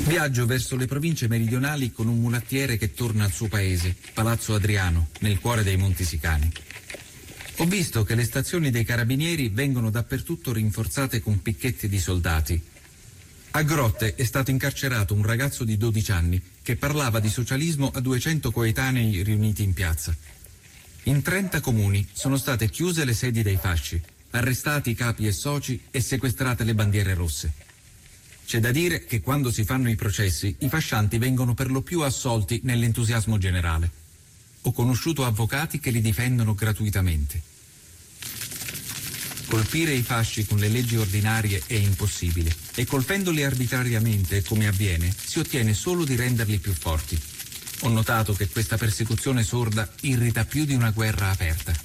Viaggio verso le province meridionali con un mulattiere che torna al suo paese, Palazzo Adriano, nel cuore dei Monti Sicani. Ho visto che le stazioni dei carabinieri vengono dappertutto rinforzate con picchetti di soldati. A Grotte è stato incarcerato un ragazzo di 12 anni che parlava di socialismo a 200 coetanei riuniti in piazza. In 30 comuni sono state chiuse le sedi dei fasci, arrestati i capi e soci e sequestrate le bandiere rosse. C'è da dire che quando si fanno i processi, i fascianti vengono per lo più assolti nell'entusiasmo generale. Ho conosciuto avvocati che li difendono gratuitamente. Colpire i fasci con le leggi ordinarie è impossibile e colpendoli arbitrariamente, come avviene, si ottiene solo di renderli più forti. Ho notato che questa persecuzione sorda irrita più di una guerra aperta.